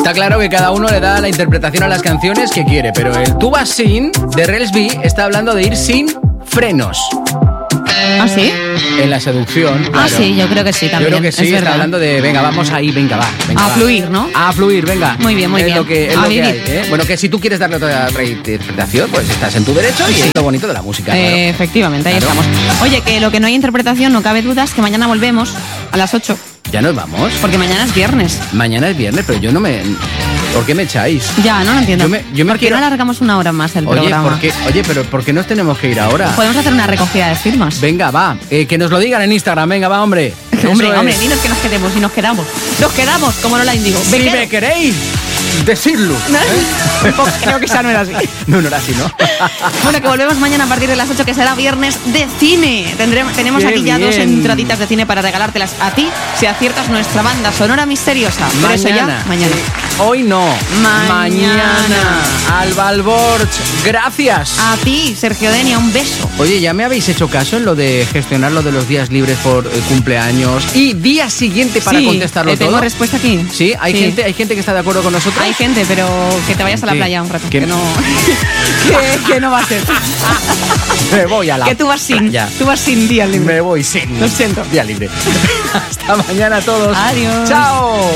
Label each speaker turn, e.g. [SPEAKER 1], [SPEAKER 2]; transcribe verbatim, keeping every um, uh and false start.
[SPEAKER 1] Está claro que cada uno le da la interpretación a las canciones que quiere, pero el Tú vas sin de Relsby está hablando de ir sin frenos.
[SPEAKER 2] ¿Ah, sí?
[SPEAKER 1] En la seducción.
[SPEAKER 2] Ah,
[SPEAKER 1] claro.
[SPEAKER 2] sí, yo creo que sí también.
[SPEAKER 1] Yo creo que sí,
[SPEAKER 2] es
[SPEAKER 1] está
[SPEAKER 2] verdad.
[SPEAKER 1] hablando de, venga, vamos ahí, venga, va. Venga,
[SPEAKER 2] A
[SPEAKER 1] va.
[SPEAKER 2] fluir, ¿no?
[SPEAKER 1] A fluir, venga.
[SPEAKER 2] Muy bien, muy
[SPEAKER 1] es
[SPEAKER 2] bien.
[SPEAKER 1] Lo que, es
[SPEAKER 2] A
[SPEAKER 1] lo que
[SPEAKER 2] vivir.
[SPEAKER 1] hay, ¿eh? Bueno, que si tú quieres darle otra, otra interpretación, pues estás en tu derecho y es lo bonito de la música.
[SPEAKER 2] Eh,
[SPEAKER 1] claro.
[SPEAKER 2] Efectivamente, ahí
[SPEAKER 1] Claro.
[SPEAKER 2] estamos. Oye, que lo que no hay interpretación, no cabe dudas, que mañana volvemos a las ocho,
[SPEAKER 1] Ya nos vamos.
[SPEAKER 2] porque mañana es viernes.
[SPEAKER 1] Mañana es viernes, pero yo no me... ¿Por qué me echáis?
[SPEAKER 2] Ya, no lo entiendo.
[SPEAKER 1] Yo me- yo me
[SPEAKER 2] ¿Por qué
[SPEAKER 1] quiero-
[SPEAKER 2] no alargamos una hora más el
[SPEAKER 1] Oye,
[SPEAKER 2] programa?
[SPEAKER 1] ¿por qué? Oye, pero ¿por qué nos tenemos que ir ahora?
[SPEAKER 2] Podemos hacer una recogida de firmas.
[SPEAKER 1] Venga, va. Eh, que nos lo digan en Instagram. Venga, va, hombre.
[SPEAKER 2] hombre,
[SPEAKER 1] Eso
[SPEAKER 2] hombre,
[SPEAKER 1] es.
[SPEAKER 2] dinos que nos quedemos y nos quedamos. Nos quedamos, como no la indigo.
[SPEAKER 1] Si me queréis, decidlo.
[SPEAKER 2] Pues creo que esa no era así.
[SPEAKER 1] No, no era así, ¿no?
[SPEAKER 2] Bueno, que volvemos mañana a partir de las ocho, que será viernes de cine. Tendremos, tenemos
[SPEAKER 1] Qué
[SPEAKER 2] aquí ya dos
[SPEAKER 1] bien.
[SPEAKER 2] entraditas de cine para regalártelas a ti si aciertas nuestra banda sonora misteriosa. Pero eso ya mañana.
[SPEAKER 1] Sí. Hoy no.
[SPEAKER 2] Mañana.
[SPEAKER 1] Alba Alborch, gracias.
[SPEAKER 2] A ti, Sergio Denia, un beso.
[SPEAKER 1] Oye, ¿ya me habéis hecho caso en lo de gestionar lo de los días libres por eh, cumpleaños y día siguiente para
[SPEAKER 2] Sí,
[SPEAKER 1] contestarlo
[SPEAKER 2] eh, tengo
[SPEAKER 1] todo?
[SPEAKER 2] respuesta aquí.
[SPEAKER 1] Sí, hay
[SPEAKER 2] Sí.
[SPEAKER 1] gente, hay gente que está de acuerdo con nosotros.
[SPEAKER 2] Hay gente, pero que te vayas a la
[SPEAKER 1] ¿Qué?
[SPEAKER 2] playa un rato.
[SPEAKER 1] ¿Qué?
[SPEAKER 2] Que no, que, que no va a ser.
[SPEAKER 1] Me voy a la
[SPEAKER 2] Que tú vas sin,
[SPEAKER 1] playa.
[SPEAKER 2] tú vas sin día libre.
[SPEAKER 1] Me voy sin
[SPEAKER 2] Lo siento.
[SPEAKER 1] día libre. Hasta mañana a todos.
[SPEAKER 2] Adiós.
[SPEAKER 1] Chao.